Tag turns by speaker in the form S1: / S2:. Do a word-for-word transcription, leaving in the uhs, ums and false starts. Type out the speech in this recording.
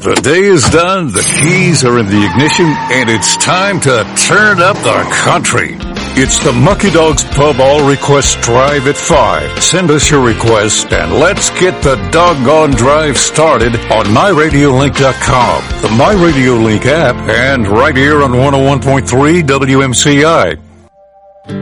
S1: The day is done, the keys are in the ignition, and it's time to turn up the country. It's the Mucky Dogs Pub All Request Drive at five. Send us your request, and let's get the doggone drive started on my radio link dot com, the MyRadioLink app, and right here on one oh one point three W M C I.